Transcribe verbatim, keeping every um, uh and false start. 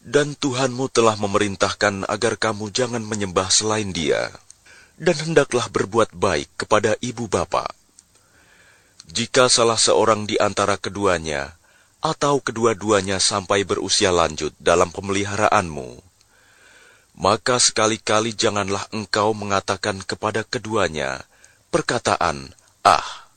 Dan Tuhanmu telah memerintahkan agar kamu jangan menyembah selain Dia, dan hendaklah berbuat baik kepada ibu bapa. Jika salah seorang di antara keduanya, atau kedua-duanya sampai berusia lanjut dalam pemeliharaanmu, maka sekali-kali janganlah engkau mengatakan kepada keduanya perkataan, "Ah."